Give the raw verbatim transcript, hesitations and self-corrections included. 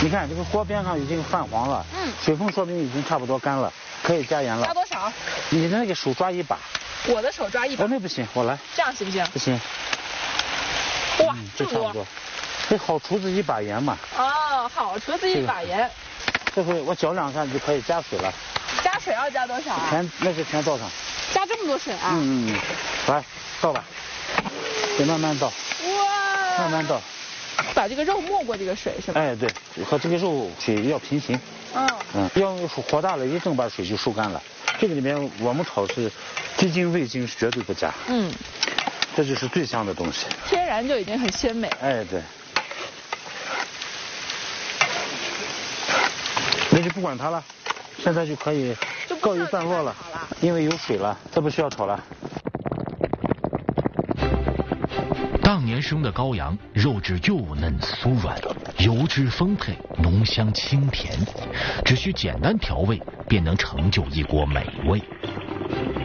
你看这个锅边上已经泛黄了，嗯，水分说明已经差不多干了，可以加盐了。 加多少？ 你的那个手抓一把。 我的手抓一把。 哦，那不行，我来。 这样行不行？ 不行。 哇， 嗯、 这么多。 多这好厨子一把盐嘛。 哦，好厨子一把盐。 这回我搅两下就可以加水了。 加水要加多少啊？ 全那个全倒上。 加这么多水啊？ 嗯嗯嗯，来倒吧，得慢慢倒。 哇！ 慢慢倒。 把这个肉没过这个水是吧？ 哎，对，和这个肉水要平行。 嗯。 嗯，要火大了，一正把水就收干了。这个里面我们炒是鸡精、味精是绝对不加。嗯。这就是最香的东西。 天然就已经很鲜美。 哎，对。那就不管它了，现在就可以告一段落了，因为有水了，这不需要炒了。 当年生的羔羊，肉质幼嫩酥软，油脂丰沛，浓香清甜，只需简单调味，便能成就一锅美味。